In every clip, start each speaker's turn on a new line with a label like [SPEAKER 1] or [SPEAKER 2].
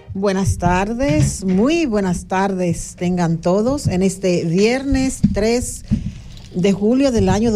[SPEAKER 1] Buenas tardes, muy buenas tardes tengan todos en este viernes 3 de julio del año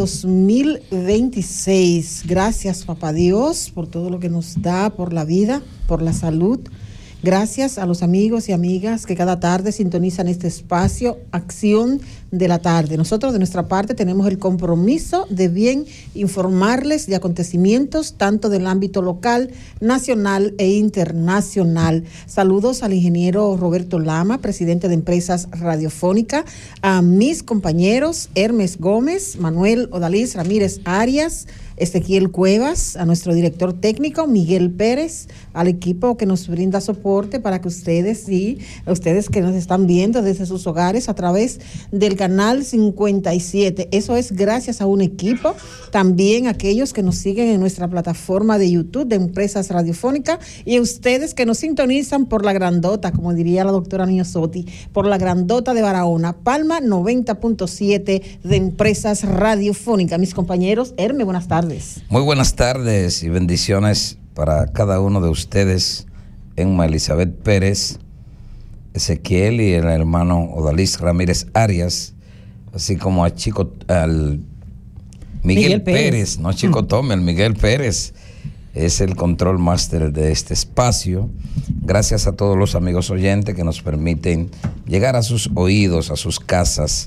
[SPEAKER 1] 2026. Gracias, Papá Dios, por todo lo que nos da, por la vida, por la salud. Gracias a los amigos y amigas que cada tarde sintonizan este espacio, Acción de la Tarde. Nosotros, de nuestra parte, tenemos el compromiso de bien informarles de acontecimientos tanto del ámbito local, nacional e internacional. Saludos al ingeniero Roberto Lama, presidente de Empresas Radiofónica, a mis compañeros Hermes Gómez, Manuel Odalís Ramírez Arias, Ezequiel Cuevas, a nuestro director técnico Miguel Pérez, al equipo que nos brinda soporte para que ustedes que nos están viendo desde sus hogares a través del canal 57, eso es gracias a un equipo, también aquellos que nos siguen en nuestra plataforma de YouTube de Empresas Radiofónicas y a ustedes que nos sintonizan por la grandota, como diría la doctora Niño Sotti, por la grandota de Barahona, Palma 90.7 de Empresas Radiofónicas. Mis compañeros, Herme, buenas tardes.
[SPEAKER 2] Muy buenas tardes y bendiciones para cada uno de ustedes. Emma Elizabeth Pérez, Ezequiel y el hermano Odalís Ramírez Arias, así como al Miguel Pérez, no Chico Tome, el Miguel Pérez es el control master de este espacio. Gracias a todos los amigos oyentes que nos permiten llegar a sus oídos, a sus casas,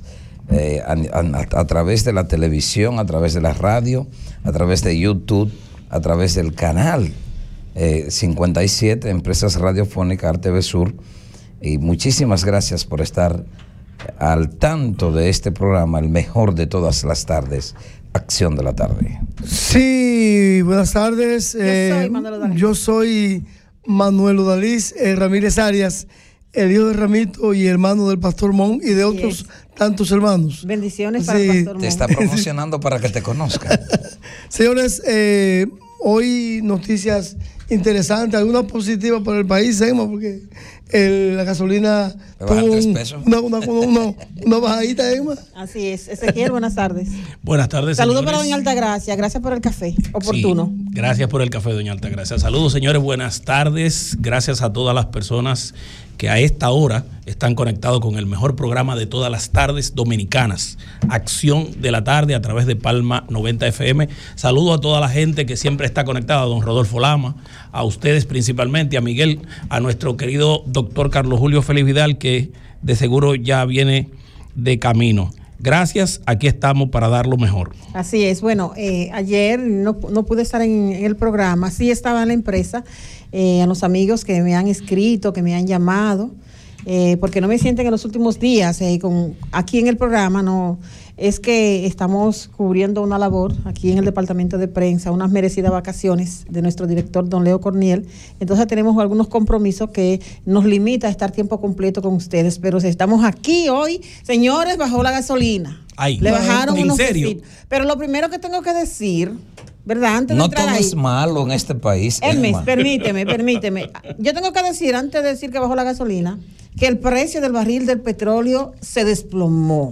[SPEAKER 2] a través de la televisión, a través de la radio, a través de YouTube, a través del canal 57, Empresas Radiofónicas, RTV Sur. Y muchísimas gracias por estar al tanto de este programa, el mejor de todas las tardes, Acción de la Tarde.
[SPEAKER 3] Sí, buenas tardes. Yo soy Manuel Odalís Ramírez Arias, el hijo de Ramito y hermano del Pastor Mon y de otros tantos hermanos.
[SPEAKER 1] Bendiciones para el Pastor Mon.
[SPEAKER 2] Te está promocionando para que te conozcan.
[SPEAKER 3] Señores, hoy noticias interesantes, algunas positivas para el país, Emma, porque la gasolina tuvo una bajadita, Emma.
[SPEAKER 1] Así es. Ezequiel, buenas tardes.
[SPEAKER 4] Buenas tardes,
[SPEAKER 1] Saludos
[SPEAKER 4] señores.
[SPEAKER 1] para doña Altagracia, gracias por el café oportuno.
[SPEAKER 4] Sí, gracias por el café, doña Altagracia. Saludos, señores, buenas tardes. Gracias a todas las personas que a esta hora están conectados con el mejor programa de todas las tardes dominicanas, Acción de la Tarde, a través de Palma 90 FM. Saludo a toda la gente que siempre está conectada, a don Rodolfo Lama, a ustedes principalmente, a Miguel, a nuestro querido doctor Carlos Julio Félix Vidal, que de seguro ya viene de camino. Gracias, aquí estamos para dar lo mejor.
[SPEAKER 1] Así es, bueno, ayer no pude estar en el programa, sí estaba en la empresa, a los amigos que me han escrito, que me han llamado, porque no me sienten en los últimos días aquí en el programa, no, es que estamos cubriendo una labor aquí en el departamento de prensa, unas merecidas vacaciones de nuestro director don Leo Corniel, entonces tenemos algunos compromisos que nos limita a estar tiempo completo con ustedes, pero si estamos aquí hoy, señores, bajó la gasolina.
[SPEAKER 4] Ay,
[SPEAKER 1] le bajaron
[SPEAKER 4] ¿en
[SPEAKER 1] unos
[SPEAKER 4] serio?
[SPEAKER 1] pesitos. Pero lo primero que tengo que decir, ¿verdad? Antes de
[SPEAKER 2] No
[SPEAKER 1] entrar
[SPEAKER 2] todo
[SPEAKER 1] ahí,
[SPEAKER 2] es malo en este país.
[SPEAKER 1] Hermes,
[SPEAKER 2] Emma.
[SPEAKER 1] permíteme. Yo tengo que decir, antes de decir que bajó la gasolina, que el precio del barril del petróleo se desplomó.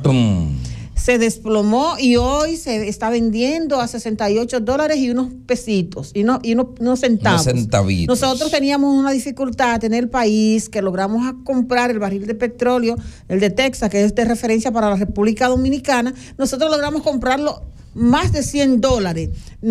[SPEAKER 1] Se desplomó y hoy se está vendiendo a $68 y unos pesitos, y unos centavos.
[SPEAKER 2] Unos centavitos.
[SPEAKER 1] Nosotros teníamos una dificultad en el país que logramos comprar el barril de petróleo, el de Texas, que es de referencia para la República Dominicana. Nosotros logramos comprarlo más de $100,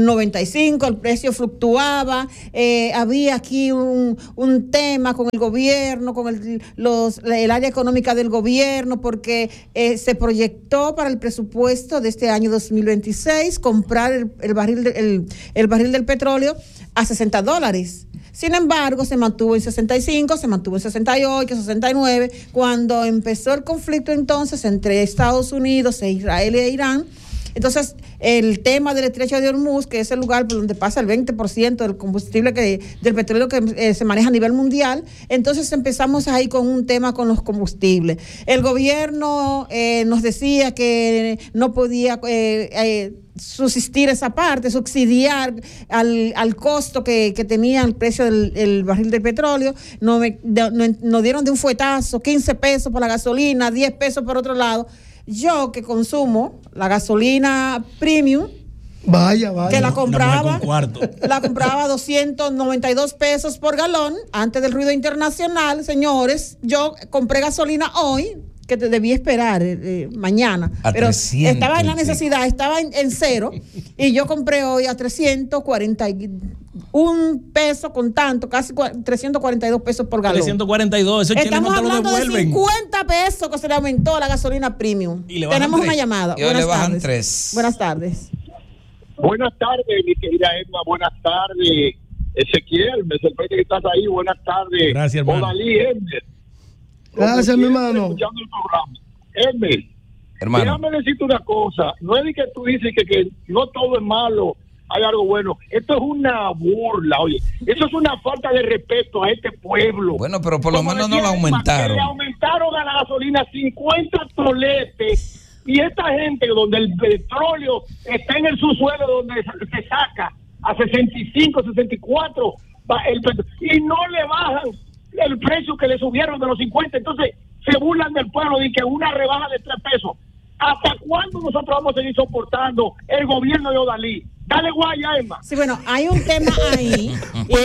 [SPEAKER 1] 95, el precio fluctuaba, había aquí un tema con el gobierno, con el área económica del gobierno, porque se proyectó para el presupuesto de este año 2026 comprar el barril del petróleo a $60. Sin embargo, se mantuvo en 65, se mantuvo en 68, 69, cuando empezó el conflicto entonces entre Estados Unidos e Israel e Irán. Entonces, el tema del estrecho de Hormuz, que es el lugar por donde pasa el 20% del combustible del petróleo que se maneja a nivel mundial, entonces empezamos ahí con un tema con los combustibles. El gobierno nos decía que no podía subsistir esa parte, subsidiar al costo que tenía el precio del barril de petróleo. Nos dieron de un fuetazo 15 pesos por la gasolina, 10 pesos por otro lado. Yo que consumo la gasolina premium,
[SPEAKER 3] Vaya.
[SPEAKER 1] Que la compraba a 292 pesos por galón antes del ruido internacional. Señores, yo compré gasolina hoy, que te debí esperar mañana, pero estaba en la necesidad, estaba en cero, y yo compré hoy a 341 pesos con tanto, casi 342 pesos por galón.
[SPEAKER 4] 342, eso
[SPEAKER 1] estamos hablando de 50 pesos que se le aumentó la gasolina premium. Tenemos una llamada.
[SPEAKER 2] Buenas tardes.
[SPEAKER 1] Buenas tardes.
[SPEAKER 5] Buenas tardes, mi querida Emma. Buenas tardes, Ezequiel. Me sorprende que estás ahí. Buenas tardes.
[SPEAKER 4] Gracias, hermano.
[SPEAKER 5] Odalí, Hermes.
[SPEAKER 3] Gracias, mi hermano.
[SPEAKER 5] Escuchando el programa. Hermes,
[SPEAKER 2] hermano,
[SPEAKER 5] déjame decirte una cosa. No es de que tú dices que no todo es malo, hay algo bueno. Esto es una burla, oye. Eso es una falta de respeto a este pueblo.
[SPEAKER 2] Bueno, pero por lo menos no lo aumentaron.
[SPEAKER 5] Le aumentaron a la gasolina 50 toletes. Y esta gente donde el petróleo está en el subsuelo, donde se saca a 65, 64, y no le bajan el precio que le subieron de los 50, entonces se burlan del pueblo y que una rebaja de 3 pesos. ¿Hasta cuándo nosotros vamos a seguir soportando el gobierno de Odalí? Dale guaya, Emma.
[SPEAKER 1] Sí, bueno, hay un tema ahí.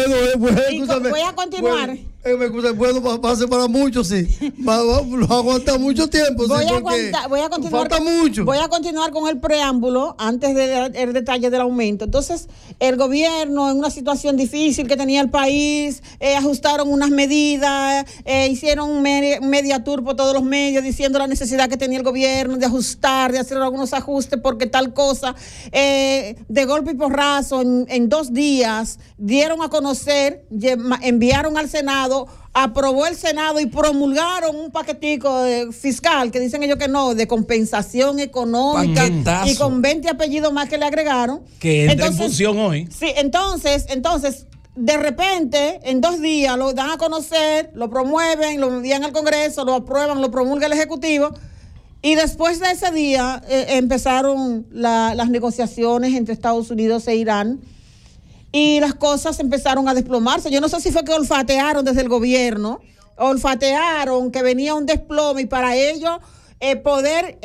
[SPEAKER 1] Voy a continuar.
[SPEAKER 3] Bueno, pase para mucho, sí. Lo aguanta mucho tiempo.
[SPEAKER 1] Voy a continuar.
[SPEAKER 3] Falta mucho.
[SPEAKER 1] Voy a continuar con el preámbulo antes de dar el detalle del aumento. Entonces, el gobierno, en una situación difícil que tenía el país, ajustaron unas medidas, hicieron un media tour por todos los medios diciendo la necesidad que tenía el gobierno de ajustar, de hacer algunos ajustes porque tal cosa. De golpe y porrazo, en 2 días, dieron a conocer, enviaron al Senado, aprobó el Senado y promulgaron un paquetico fiscal, que dicen ellos que no, de compensación económica,
[SPEAKER 2] Paquetazo.
[SPEAKER 1] y con 20 apellidos más que le agregaron.
[SPEAKER 4] Que entra en función hoy.
[SPEAKER 1] Sí, entonces, de repente, en 2 días lo dan a conocer, lo promueven, lo envían al Congreso, lo aprueban, lo promulga el Ejecutivo. Y después de ese día empezaron las negociaciones entre Estados Unidos e Irán y las cosas empezaron a desplomarse. Yo no sé si fue que olfatearon desde el gobierno, olfatearon que venía un desplome y para ello poder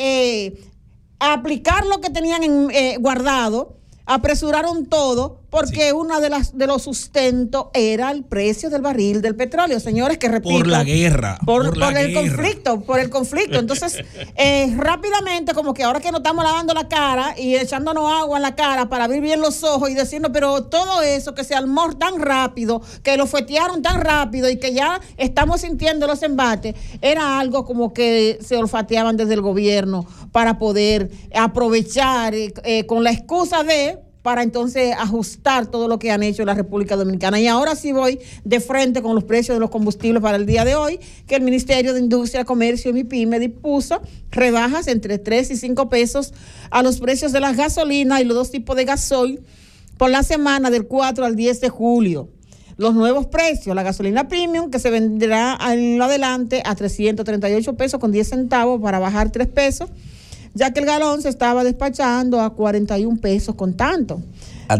[SPEAKER 1] aplicar lo que tenían guardado, apresuraron todo porque uno de los sustentos era el precio del barril del petróleo, señores, que repito.
[SPEAKER 4] Por la guerra.
[SPEAKER 1] Por el conflicto. Entonces, rápidamente, como que ahora que nos estamos lavando la cara y echándonos agua en la cara para abrir bien los ojos y decirnos, pero todo eso que se armó tan rápido, que lo fuetearon tan rápido y que ya estamos sintiendo los embates, era algo como que se olfateaban desde el gobierno para poder aprovechar con la excusa para entonces ajustar todo lo que han hecho en la República Dominicana. Y ahora sí voy de frente con los precios de los combustibles para el día de hoy, que el Ministerio de Industria, Comercio y MIPYME dispuso rebajas entre 3 y 5 pesos a los precios de las gasolinas y los 2 tipos de gasoil por la semana del 4 al 10 de julio. Los nuevos precios, la gasolina premium, que se venderá en lo adelante a 338 pesos con 10 centavos para bajar 3 pesos, ya que el galón se estaba despachando a 41 pesos con tanto.
[SPEAKER 2] A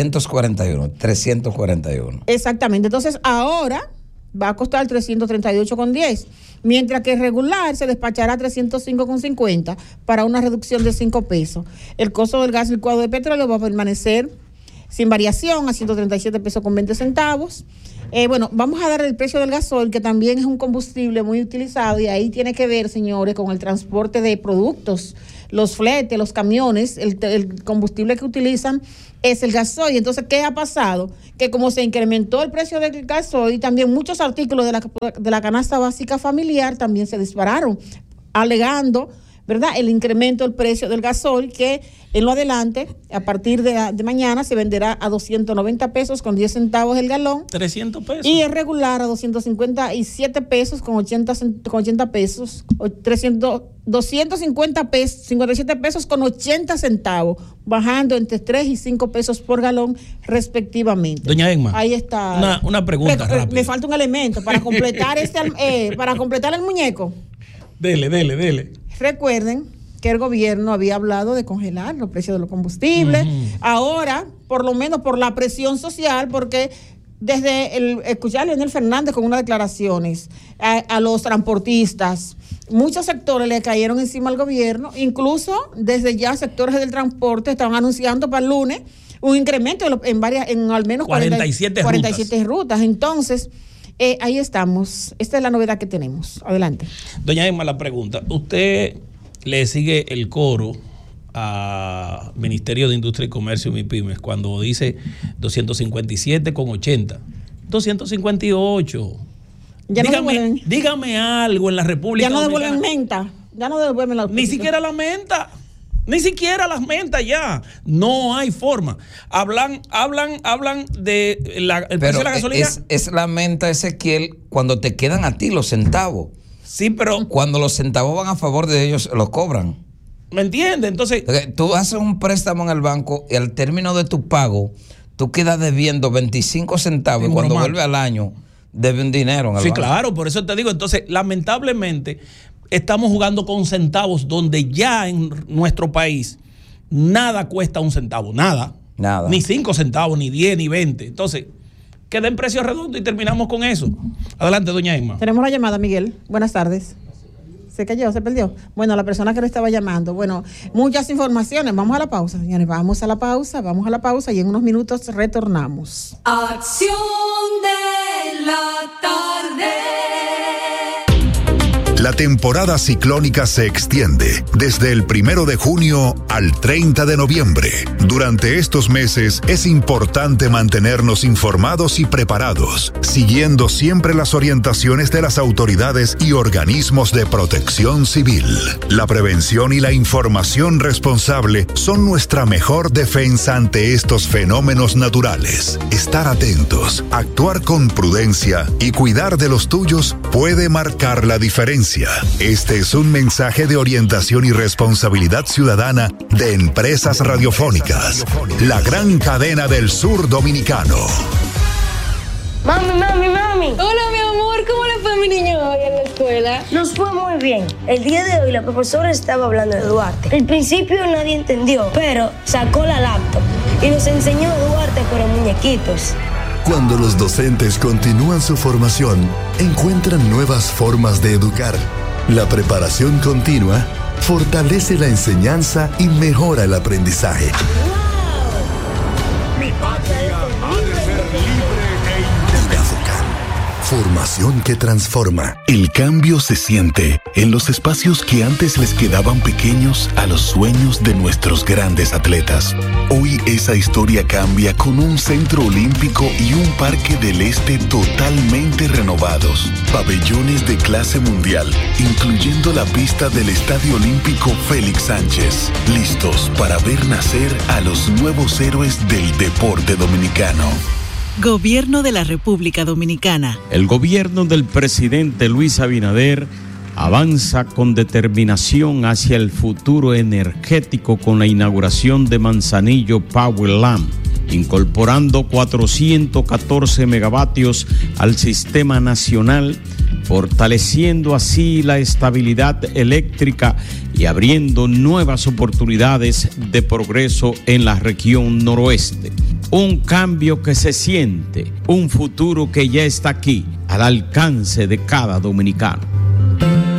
[SPEAKER 2] 341. Exactamente.
[SPEAKER 1] Entonces, ahora va a costar 338,10, mientras que el regular se despachará a 305,50 para una reducción de 5 pesos. El costo del gas licuado de petróleo va a permanecer sin variación a 137 pesos con 20 centavos. Bueno, vamos a dar el precio del gasoil, que también es un combustible muy utilizado y ahí tiene que ver, señores, con el transporte de productos, los fletes, los camiones, el combustible que utilizan es el gasoil. Entonces, ¿qué ha pasado? Que como se incrementó el precio del gasoil, también muchos artículos de la canasta básica familiar también se dispararon, alegando, ¿verdad?, el incremento del precio del gasoil, que en lo adelante, a partir de mañana, se venderá a 290 pesos con 10 centavos el galón.
[SPEAKER 4] 300 pesos.
[SPEAKER 1] Y el regular a 257 pesos con 80 pesos, 250 pesos, 57 pesos con 80 centavos, bajando entre 3 y 5 pesos por galón respectivamente.
[SPEAKER 4] Doña Emma.
[SPEAKER 1] Ahí está.
[SPEAKER 4] Una pregunta rápida.
[SPEAKER 1] Me falta un elemento para completar para completar el muñeco.
[SPEAKER 4] Dele.
[SPEAKER 1] Recuerden que el gobierno había hablado de congelar los precios de los combustibles. Ahora, por lo menos por la presión social, porque desde escuchar a Leonel Fernández con unas declaraciones a los transportistas, muchos sectores le cayeron encima al gobierno, incluso desde ya sectores del transporte estaban anunciando para el lunes un incremento en al menos
[SPEAKER 4] 47
[SPEAKER 1] rutas. Entonces, ahí estamos. Esta es la novedad que tenemos. Adelante.
[SPEAKER 4] Doña Emma, la pregunta. ¿Usted le sigue el coro a Ministerio de Industria y Comercio y MIPYMES cuando dice 257,80? 258. Dígame algo en la República
[SPEAKER 1] Dominicana.
[SPEAKER 4] Ya no devuelven
[SPEAKER 1] la
[SPEAKER 4] Ni siquiera la menta. Ni siquiera las mentas ya. No hay forma. Hablan de el precio de la gasolina.
[SPEAKER 2] Es la menta, Ezequiel, cuando te quedan a ti los centavos.
[SPEAKER 4] Sí, pero
[SPEAKER 2] cuando los centavos van a favor de ellos, los cobran.
[SPEAKER 4] ¿Me entiendes? Entonces,
[SPEAKER 2] tú haces un préstamo en el banco y al término de tu pago, tú quedas debiendo 25 centavos y cuando vuelve al año, debe un dinero en el banco.
[SPEAKER 4] Claro, por eso te digo. Entonces, lamentablemente, estamos jugando con centavos donde ya en nuestro país nada cuesta un centavo. Nada. Ni 5 centavos, ni 10, ni 20. Entonces, queda en precio redondo y terminamos con eso. Adelante, doña Emma.
[SPEAKER 1] Tenemos la llamada, Miguel. Buenas tardes. Se cayó, se perdió. Bueno, la persona que lo estaba llamando. Bueno, muchas informaciones. Vamos a la pausa, señores. Vamos a la pausa y en unos minutos retornamos.
[SPEAKER 6] Acción de la tarde.
[SPEAKER 7] La temporada ciclónica se extiende desde el 1 de junio al 30 de noviembre. Durante estos meses es importante mantenernos informados y preparados, siguiendo siempre las orientaciones de las autoridades y organismos de protección civil. La prevención y la información responsable son nuestra mejor defensa ante estos fenómenos naturales. Estar atentos, actuar con prudencia y cuidar de los tuyos puede marcar la diferencia. Este es un mensaje de orientación y responsabilidad ciudadana de Empresas Radiofónicas, la gran cadena del sur dominicano.
[SPEAKER 8] Mami.
[SPEAKER 6] Hola, mi amor, ¿cómo le fue a mi niño hoy en la escuela?
[SPEAKER 8] Nos fue muy bien. El día de hoy la profesora estaba hablando de Duarte. Al principio nadie entendió, pero sacó la laptop y nos enseñó Duarte con los muñequitos.
[SPEAKER 7] Cuando los docentes continúan su formación, encuentran nuevas formas de educar. La preparación continua fortalece la enseñanza y mejora el aprendizaje.
[SPEAKER 6] ¡Wow!
[SPEAKER 7] Mi patria ha de ser libre e independiente. Formación que transforma. El cambio se siente en los espacios que antes les quedaban pequeños a los sueños de nuestros grandes atletas. Hoy esa historia cambia con un centro olímpico y un parque del este totalmente renovados. Pabellones de clase mundial, incluyendo la pista del Estadio Olímpico Félix Sánchez. Listos para ver nacer a los nuevos héroes del deporte dominicano.
[SPEAKER 9] Gobierno de la República Dominicana.
[SPEAKER 10] El gobierno del presidente Luis Abinader avanza con determinación hacia el futuro energético con la inauguración de Manzanillo Powerland, incorporando 414 megavatios al sistema nacional, fortaleciendo así la estabilidad eléctrica y abriendo nuevas oportunidades de progreso en la región noroeste. Un cambio que se siente, un futuro que ya está aquí, al alcance de cada dominicano.